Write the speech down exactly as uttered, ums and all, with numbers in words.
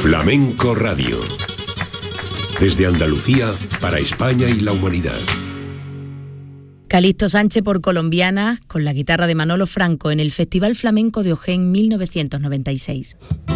Flamenco Radio. Desde Andalucía para España y la humanidad. Calixto Sánchez por Colombiana, con la guitarra de Manolo Franco en el Festival Flamenco de Ojén mil novecientos noventa y seis.